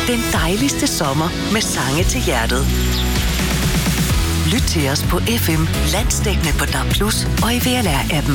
Den dejligste sommer med sange til hjertet. Lyt til os på FM Landsdækkende på DAB+ og i VLR-appen.